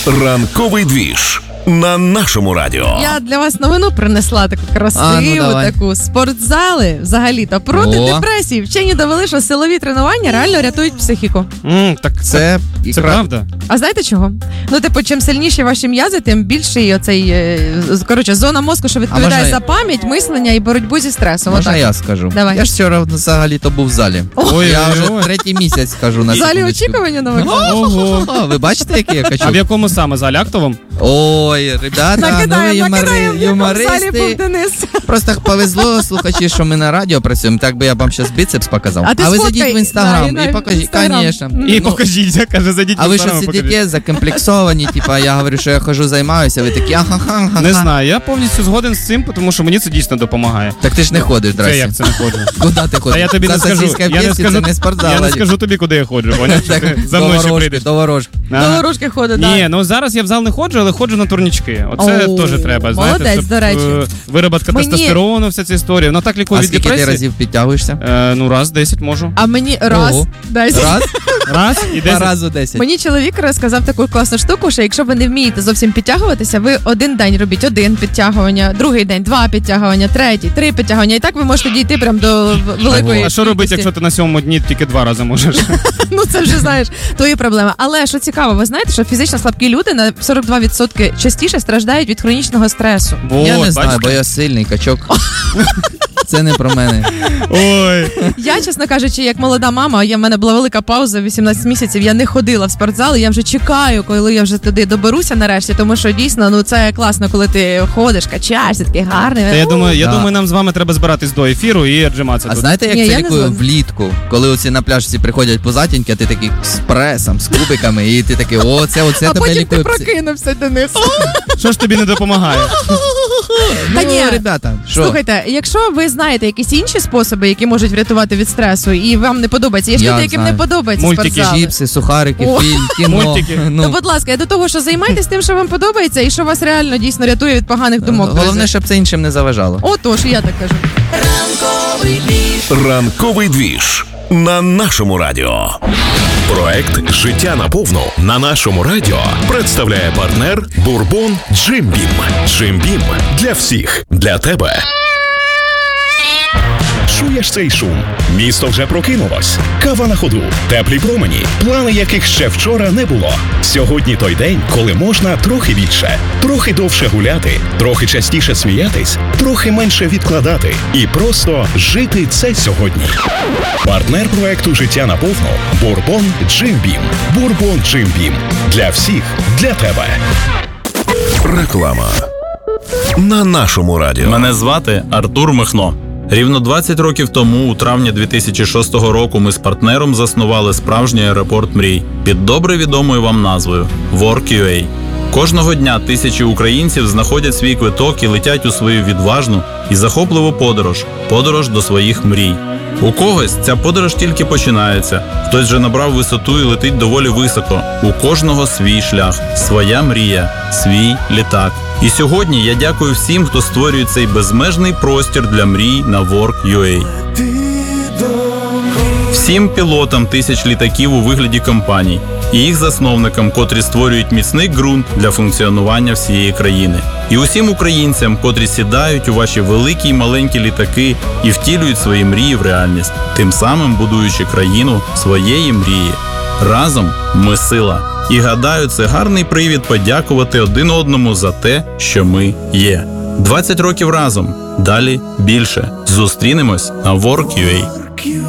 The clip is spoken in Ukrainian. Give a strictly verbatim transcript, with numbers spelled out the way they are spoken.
Ранковий двіж на нашому радіо. Я для вас новину принесла таку красиву, А, ну, таку. Спортзали взагалі-то проти О. депресії. Вчені довели, що силові тренування реально рятують психіку. Mm, так Це, це, це правда. А знаєте чого? Ну, типу, чим сильніші ваші м'язи, тим більший оцей, е, з- коротше, зона мозку, що відповідає можна за я- пам'ять, мислення і боротьбу зі стресом. можна Отак. я скажу? Давай. Я ж вчора взагалі-то був в залі. Ой, Я ой, вже ой. третій місяць хожу на В залі секундочку. очікування нових? Ого. О, ви бачите, який я А в качок? якому саме залі? Актовому? Ой, ребята, ну ви Накидаємо, юмори, накидаємо, в якому залі був юмористи. Денис. Просто повезло, слухачі, що ми на радіо працюємо. Так би я б вам зараз біцепс показав. А ти ви сфоткай, зайдіть в да, інстаграм і на і покажіть, Інстаграм. звісно. І Ну, покажіть, каже, зайдіть а ви в що Інстаграм, покажіть. сидите закомплексовані, типа я говорю, що я хожу, займаюся, ви такі ахаха. Не знаю, я повністю згоден з цим, тому що мені це дійсно допомагає. Так ти ж не ходиш, Це здрасте. як це не ходжу? Куди ти ходиш? Та я тобі За не скажу. сосиска в Я не пєсі, скажу, це не спортзал. я не скажу тобі, куди я ходжу, поняв? Що Так, ти за до мною ще ворожки, прийдеш. до ворожки. Ага. До ворожки ходить, Ні, да. ну зараз я в зал не ходжу, але ходжу на турнічки. Оце Оу, теж треба, знаєте, молодець, щоб до речі. е, вироботка Мені- тестостерону, вся ця історія. Вона так лікує А від скільки ти депресії. разів підтягуєшся? Е, ну, раз, десять можу. А мені раз, Ого. десять. Раз? Раз і По десять. разу десять. Мені чоловік розказав таку класну штуку, що якщо ви не вмієте зовсім підтягуватися, ви один день робіть один підтягування, другий день два підтягування, третій, три підтягування. І так ви можете дійти прям до в- великої. А що робити, кількості. якщо ти на сьомому дні тільки два рази можеш? Ну це вже знаєш твої проблеми. Але що цікаво, ви знаєте, що фізично слабкі люди на сорок два відсотки частіше страждають від хронічного стресу. Я Вот, не знаю, бачите? бо я сильний качок. Це не про мене. Ой. Я, чесно кажучи, як молода мама, я в мене була велика пауза, вісімнадцять місяців. Я не ходила в спортзал, і я вже чекаю, коли я вже туди доберуся нарешті, тому що дійсно ну це класно, коли ти ходиш, качаєшся, такий гарний. Та я думаю, я Да. думаю, нам з вами треба збиратись до ефіру і отжиматися А тут. знаєте, як Ні, це я не лікує згодна. влітку? Коли оці на пляж всі приходять позатіньки, а ти такий з пресом, з кубиками, і ти такий, о, це оце а тебе потім ти лікує. прокинувся, Денис. Що ж тобі не допомагає? Та Ну, ні. ребята, що? Слухайте, якщо ви знаєте якісь інші способи, які можуть врятувати від стресу, і вам не подобається, є ж Я люди, яким знаю. не подобається Мультики, спортзали. Чіпси, сухарики, О. фільм, кіно. Мультики. То, Ну, будь ласка, я до того, що займайтесь тим, що вам подобається, і що вас реально дійсно рятує від поганих думок. головне, друзі. щоб це іншим не заважало. Отож, я так кажу. Ранковий двіж на нашому радіо. Проект «Життя наповну» на нашому радіо представляє партнер Бурбон Джим Бім. Джим Бім для всіх, для тебе. Чуєш цей шум? Місто вже прокинулось. Кава на ходу, теплі промені, плани яких ще вчора не було. Сьогодні той день, коли можна трохи більше, трохи довше гуляти, трохи частіше сміятись, трохи менше відкладати і просто жити це сьогодні. Партнер проекту «Життя наповну» Бурбон Джим Бім. Бурбон Джим Бім. Для всіх, для тебе. Реклама на нашому радіо. Мене звати Артур Михно. Рівно двадцять років тому, у травні дві тисячі шостого року, ми з партнером заснували справжній аеропорт мрій під добре відомою вам назвою WorkUA. Кожного дня тисячі українців знаходять свій квиток і летять у свою відважну і захопливу подорож – подорож до своїх мрій. У когось ця подорож тільки починається, хтось вже набрав висоту і летить доволі високо. У кожного свій шлях, своя мрія, свій літак. І сьогодні я дякую всім, хто створює цей безмежний простір для мрій на WorkUA. Всім пілотам тисяч літаків у вигляді компаній і їх засновникам, котрі створюють міцний ґрунт для функціонування всієї країни. І усім українцям, котрі сідають у ваші великі й маленькі літаки і втілюють свої мрії в реальність, тим самим будуючи країну своєї мрії. Разом ми сила. І гадаю, це гарний привід подякувати один одному за те, що ми є. двадцять років разом. Далі більше. Зустрінемось на WorkUA.